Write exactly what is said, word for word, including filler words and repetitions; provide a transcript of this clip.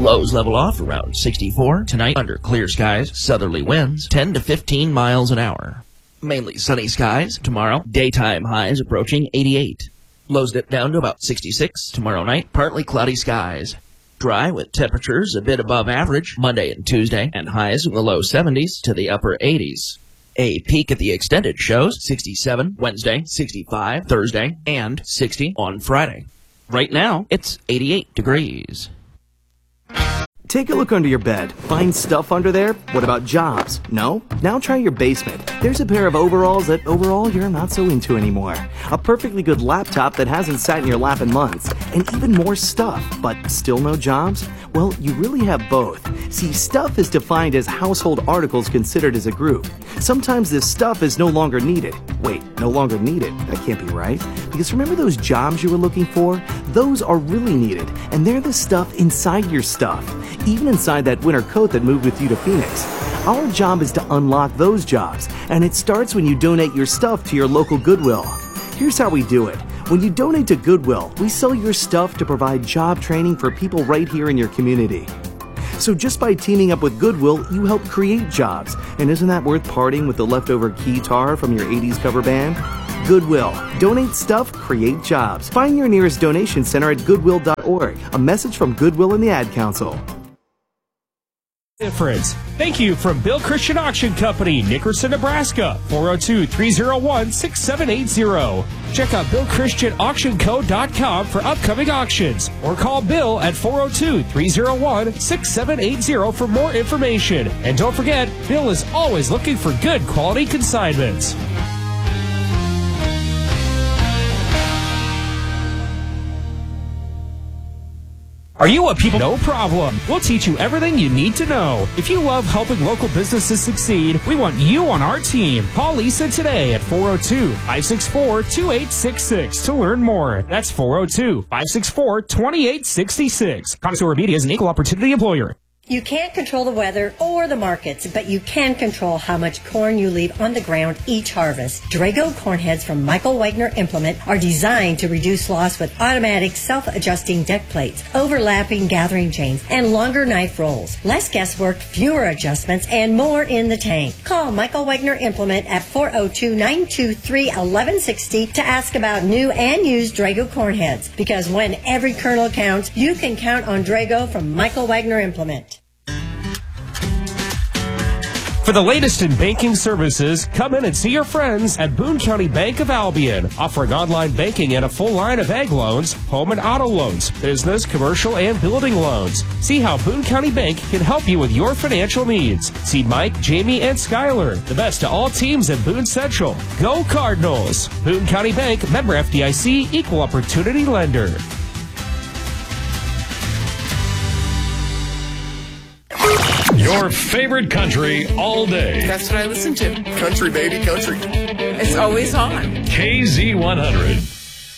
Lows level off around sixty-four. Tonight, under clear skies, southerly winds, ten to fifteen miles an hour. Mainly sunny skies. Tomorrow, daytime highs approaching eighty-eight. Lows dip down to about sixty-six. Tomorrow night, partly cloudy skies. Dry with temperatures a bit above average Monday and Tuesday, and highs in the low seventies to the upper eighties. A peak at the extended shows sixty-seven Wednesday, sixty-five Thursday, and sixty on Friday. Right now, it's eighty-eight degrees. Take a look under your bed. Find stuff under there? What about jobs? No? Now try your basement. There's a pair of overalls that overall you're not so into anymore. A perfectly good laptop that hasn't sat in your lap in months. And even more stuff, but still no jobs? Well, you really have both. See, stuff is defined as household articles considered as a group. Sometimes this stuff is no longer needed. Wait, no longer needed? That can't be right. Because remember those jobs you were looking for? Those are really needed, and they're the stuff inside your stuff. Even inside that winter coat that moved with you to Phoenix. Our job is to unlock those jobs, and it starts when you donate your stuff to your local Goodwill. Here's how we do it. When you donate to Goodwill, we sell your stuff to provide job training for people right here in your community. So just by teaming up with Goodwill, you help create jobs. And isn't that worth parting with the leftover keytar from your eighties cover band? Goodwill. Donate stuff, create jobs. Find your nearest donation center at goodwill dot org. A message from Goodwill and the Ad Council. Difference. Thank you from Bill Christian Auction Company, Nickerson, Nebraska. four oh two, three oh one, six seven eight zero. Check out bill christian auction co dot com for upcoming auctions, or call Bill at four oh two, three oh one, six seven eight zero for more information. And don't forget, Bill is always looking for good quality consignments. Are you a people? No problem. We'll teach you everything you need to know. If you love helping local businesses succeed, we want you on our team. Call Lisa today at four oh two, five six four, two eight six six to learn more. That's four oh two, five six four, two eight six six. Connoisseur Media is an equal opportunity employer. You can't control the weather or the markets, but you can control how much corn you leave on the ground each harvest. Drago corn heads from Michael Wagner Implement are designed to reduce loss with automatic self-adjusting deck plates, overlapping gathering chains, and longer knife rolls. Less guesswork, fewer adjustments, and more in the tank. Call Michael Wagner Implement at four oh two, nine two three, one one six oh to ask about new and used Drago corn heads. Because when every kernel counts, you can count on Drago from Michael Wagner Implement. For the latest in banking services, come in and see your friends at Boone County Bank of Albion, offering online banking and a full line of ag loans, home and auto loans, business, commercial, and building loans. See how Boone County Bank can help you with your financial needs. See Mike, Jamie, and Skyler, the best to all teams at Boone Central. Go Cardinals! Boone County Bank, member F D I C, equal opportunity lender. Your favorite country all day. That's what I listen to. Country, baby, country. It's always on. K Z one hundred.